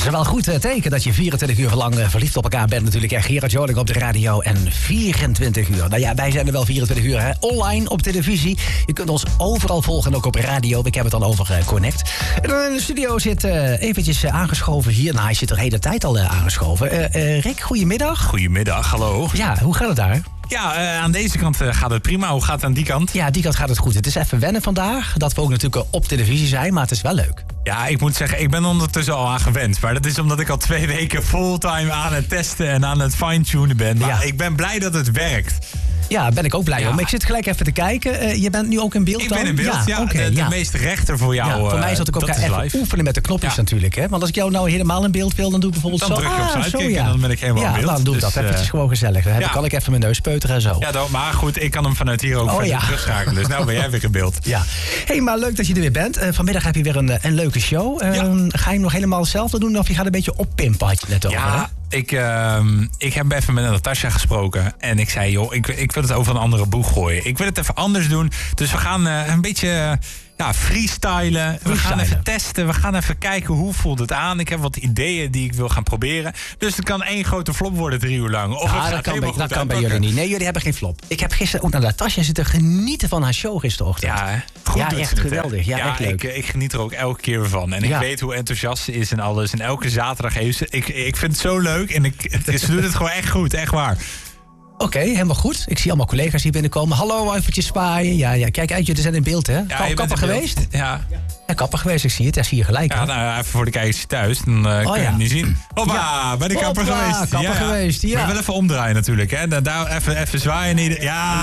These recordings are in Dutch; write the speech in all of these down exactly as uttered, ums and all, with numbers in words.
is wel goed uh, teken dat je vierentwintig uur lang uh, verliefd op elkaar bent natuurlijk. En Gerard Joling op de radio en vierentwintig uur. Nou ja, wij zijn er wel vierentwintig uur, hè. Online, op televisie. Je kunt ons overal volgen, ook op radio. Ik heb het dan over uh, Connect. En dan in de studio zit uh, eventjes uh, aangeschoven hier. Nou, hij zit er de hele tijd al uh, aangeschoven. Uh, uh, Rick, goedemiddag. Goedemiddag, hallo. Ja, hoe gaat het daar? Ja, uh, aan deze kant uh, gaat het prima. Hoe gaat het aan die kant? Ja, die kant gaat het goed. Het is even wennen vandaag, dat we ook natuurlijk op televisie zijn, maar het is wel leuk. Ja, ik moet zeggen, ik ben ondertussen al aan gewend. Maar dat is omdat ik al twee weken fulltime aan het testen en aan het fine-tunen ben. Maar ja. Ik ben blij dat het werkt. Ja, ben ik ook blij ja. om. Ik zit gelijk even te kijken. Uh, je bent nu ook in beeld ik dan? ben in beeld, ja. ja. Okay, de, de ja. meest rechter voor jou. Ja, voor mij zat ik ook even live. oefenen met de knopjes ja. natuurlijk. Hè? Want als ik jou nou helemaal in beeld wil, dan doe ik bijvoorbeeld dan zo. Dan druk je op ah, sidekick zo, ja. en dan ben ik helemaal ja, in beeld. Nou, dan doe ik dus, dat. Even uh, gewoon gezellig. Dan ja. kan ik even mijn neus peuteren en zo. Ja, dan, maar goed, ik kan hem vanuit hier ook oh, verder ja. terugschakelen. Dus nou ben jij weer in beeld. Ja. Hé, hey, maar leuk dat je er weer bent. Uh, vanmiddag heb je weer een, een leuke show. Uh, ja. Ga je hem nog helemaal hetzelfde doen of je gaat een beetje oppimpen, had je net over, ja. hè? Ik, uh, ik heb even met Natasja gesproken. En ik zei, joh, ik, ik wil het over een andere boeg gooien. Ik wil het even anders doen. Dus we gaan uh, een beetje uh, ja, freestylen. We gaan even testen. We gaan even kijken hoe voelt het aan. Ik heb wat ideeën die ik wil gaan proberen. Dus het kan één grote flop worden drie uur lang. Of ja, dat kan, bij, dat kan bij jullie niet. Nee, jullie hebben geen flop. Ik heb gisteren ook naar Natasja zitten genieten van haar show gisterochtend. Ja, hè? Goed ja echt geweldig. Ja, ja, echt leuk. Ik, ik geniet er ook elke keer weer van. En ik ja. weet hoe enthousiast ze is en alles. En elke zaterdag heeft ze... Ik, ik vind het zo leuk. En ik, het, ze doet het gewoon echt goed. Echt waar. Oké, okay, helemaal goed. Ik zie allemaal collega's hier binnenkomen. Hallo, eventjes zwaaien. Ja, ja, kijk uit, jullie zijn in beeld, hè? Ja, kapper geweest? Ja. Ja, kapper geweest, ik zie het. Dat zie je gelijk. Ja, nou, even voor de kijkers thuis, dan uh, oh, kun je ja. het niet zien. Hoppa, ja. bij de kapper Hoppa, geweest. kapper ja, geweest, ja. Maar wel even omdraaien natuurlijk, hè. Dan daar even, even zwaaien. Ja.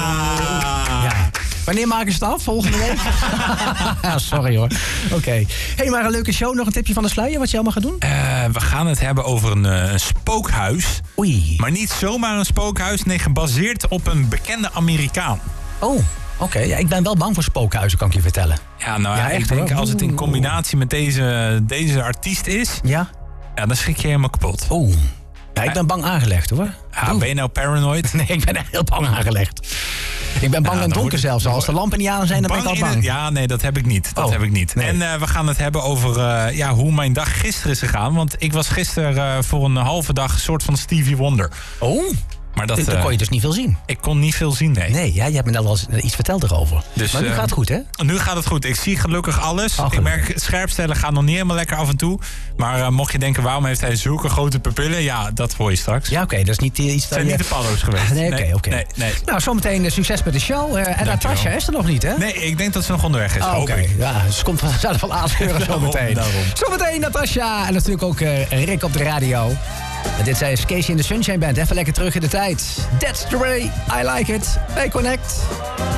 ja. Wanneer maken ze het af? Volgende week? Sorry hoor. Oké. Okay. Hey, maar een leuke show. Nog een tipje van de sluier wat je allemaal gaat doen? Uh, we gaan het hebben over een, uh, een spookhuis. Oei. Maar niet zomaar een spookhuis. Nee, gebaseerd op een bekende Amerikaan. Oh. Oké, okay, ja, ik ben wel bang voor spookhuizen, kan ik je vertellen. Ja, nou ja, ik denk als het in combinatie met deze, deze artiest is... Ja? Ja, dan schrik je helemaal kapot. Oeh. Ja, ik ben bang aangelegd, hoor. Ja, ben je nou paranoid? Nee, ik ben echt heel bang aangelegd. Ik ben bang ja, in het donker zelfs. Als de lampen niet aan zijn, dan ben ik al bang. Het, ja, nee, dat heb ik niet. Dat oh, heb ik niet. Nee. En uh, we gaan het hebben over uh, ja, hoe mijn dag gisteren is gegaan. Want ik was gisteren uh, voor een halve dag een soort van Stevie Wonder. Oh? Maar dat, Toen uh, kon je dus niet veel zien. Ik kon niet veel zien, nee. Nee, ja, je hebt me net al iets verteld erover. Dus, maar nu uh, gaat het goed, hè? Nu gaat het goed. Ik zie gelukkig alles. Oh, ik merk, scherpstellen gaat nog niet helemaal lekker af en toe. Maar uh, mocht je denken, waarom heeft hij zulke grote pupillen? Ja, dat hoor je straks. Ja, oké. Okay, dat is niet uh, iets... Het zijn je... niet de paddo's geweest. Nee, oké, okay, oké. Okay. Nee, nee. Nou, zometeen uh, succes met de show. Uh, en Natasja is er nog niet, hè? Nee, ik denk dat ze nog onderweg is. Oh, oké. Okay. Ja, ze komt vanzelf wel aanscheuren zometeen. Zometeen Natasja. En natuurlijk ook uh, Rick op de radio. En dit is Casey in de Sunshine Band. Even lekker terug in de tijd. That's the way I like it. Bij Connect.